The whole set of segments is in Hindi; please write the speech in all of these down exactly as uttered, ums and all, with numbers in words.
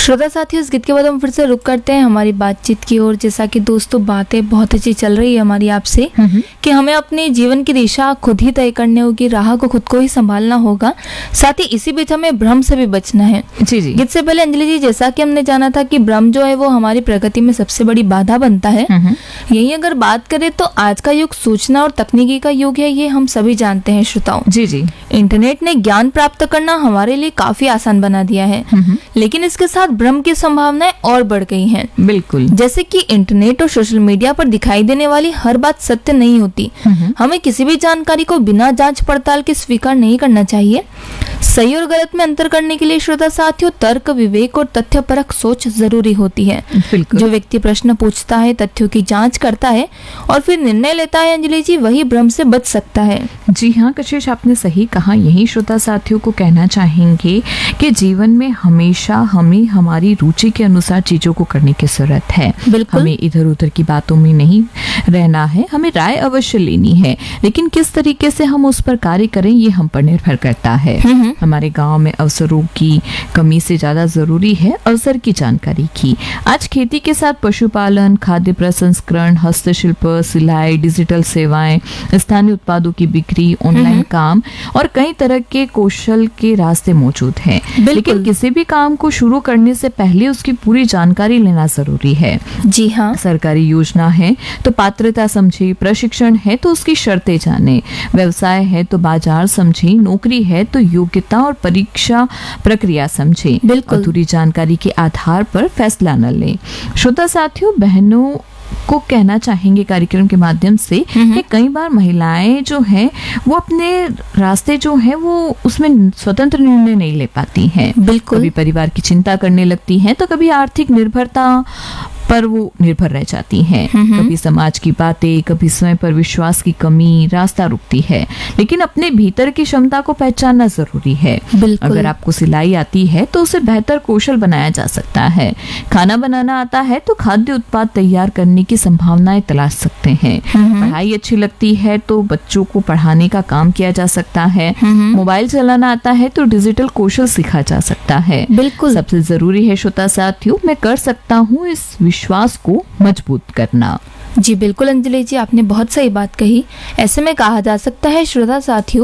श्रोता साथियों, इस गीत के बाद हम फिर से रुक करते हैं हमारी बातचीत की ओर। जैसा कि दोस्तों बातें बहुत अच्छी चल रही है हमारी आपसे कि हमें अपने जीवन की दिशा खुद ही तय करनी होगी, राह को खुद को ही संभालना होगा, साथ ही इसी बीच हमें भ्रम से भी बचना है। जी जी। गीत से पहले अंजलि जी, जैसा कि हमने जाना था कि भ्रम जो है वो हमारी प्रगति में सबसे बड़ी बाधा बनता है। यही अगर बात करें तो आज का युग सूचना और तकनीकी का युग है, ये हम सभी जानते हैं श्रोताओं। जी जी। इंटरनेट ने ज्ञान प्राप्त करना हमारे लिए काफी आसान बना दिया है, लेकिन इसके साथ भ्रम की संभावनाएं और बढ़ गई हैं। बिल्कुल। जैसे कि इंटरनेट और सोशल मीडिया पर दिखाई देने वाली हर बात सत्य नहीं होती। हमें किसी भी जानकारी को बिना जांच पड़ताल के स्वीकार नहीं करना चाहिए। सही और गलत में अंतर करने के लिए श्रोता साथियों तर्क, विवेक और तथ्यपरक सोच जरूरी होती है। जो व्यक्ति प्रश्न पूछता है, तथ्यों की जांच करता है और फिर निर्णय लेता है, अंजलि जी, वही भ्रम से बच सकता है। जी हाँ कशिश, आपने सही कहा। यही श्रोता साथियों को कहना चाहेंगे कि जीवन में हमेशा हमें हमारी रुचि के अनुसार चीजों को करने की जरूरत है। हमें इधर उधर की बातों में नहीं रहना है। हमें राय अवश्य लेनी है, लेकिन किस तरीके से हम उस पर कार्य करें ये हम पर निर्भर करता है। हमारे गांव में अवसरों की कमी से ज्यादा जरूरी है अवसर की जानकारी की। आज खेती के साथ पशुपालन, खाद्य प्रसंस्करण, हस्तशिल्प, सिलाई, डिजिटल सेवाएं, स्थानीय उत्पादों की बिक्री, ऑनलाइन काम और कई तरह के कौशल के रास्ते मौजूद हैं। लेकिन किसी भी काम को शुरू करने से पहले उसकी पूरी जानकारी लेना जरूरी है। जी हाँ। सरकारी योजना है तो पात्रता समझे, प्रशिक्षण है तो उसकी शर्तें जाने, व्यवसाय है तो बाजार समझे, नौकरी है तो योग्यता और परीक्षा प्रक्रिया समझे। अधूरी जानकारी के आधार पर फैसला न लें। श्रोता साथियों, बहनों को कहना चाहेंगे कार्यक्रम के माध्यम से कि कई बार महिलाएं जो हैं वो अपने रास्ते जो है वो उसमें स्वतंत्र निर्णय नहीं ले पाती हैं। बिल्कुल। कभी परिवार की चिंता करने लगती हैं तो कभी आर्थिक निर्भरता पर वो निर्भर रह जाती हैं। कभी समाज की बातें, कभी स्वयं पर विश्वास की कमी रास्ता रुकती है। लेकिन अपने भीतर की क्षमता को पहचानना जरूरी है। अगर आपको सिलाई आती है तो उसे बेहतर कौशल बनाया जा सकता है। खाना बनाना आता है तो खाद्य उत्पाद तैयार करने की संभावनाएं तलाश सकते हैं। पढ़ाई अच्छी लगती है तो बच्चों को पढ़ाने का काम किया जा सकता है। मोबाइल चलाना आता है तो डिजिटल कौशल सीखा जा सकता है। बिल्कुल। सबसे जरूरी है श्रोता साथियों, मैं कर सकता हूँ इस विश्वास को मजबूत करना। जी बिल्कुल अंजलि जी, आपने बहुत सही बात कही। ऐसे में कहा जा सकता है श्रोता साथियों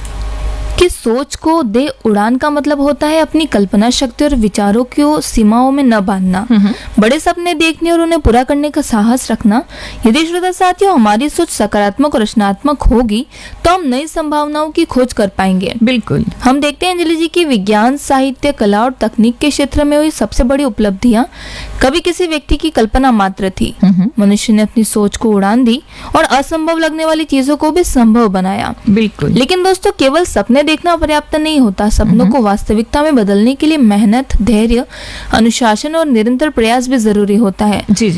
कि सोच को दे उड़ान का मतलब होता है अपनी कल्पना शक्ति और विचारों को सीमाओं में न बांधना, बड़े सपने देखने और उन्हें पूरा करने का साहस रखना। यदि श्रोता साथियों हमारी सोच सकारात्मक और रचनात्मक होगी तो हम नई संभावनाओं की खोज कर पाएंगे। बिल्कुल। हम देखते हैं अंजलि जी की विज्ञान, साहित्य, कला और तकनीक के क्षेत्र में हुई सबसे बड़ी उपलब्धियां कभी किसी व्यक्ति की कल्पना मात्र थी। मनुष्य ने अपनी सोच को उड़ान दी और असंभव लगने वाली चीजों को भी संभव बनाया। बिल्कुल। लेकिन दोस्तों केवल सपने देखना पर्याप्त नहीं होता। सपनों को वास्तविकता में बदलने के लिए मेहनत, धैर्य, अनुशासन और निरंतर प्रयास भी जरूरी होता है। जी जी।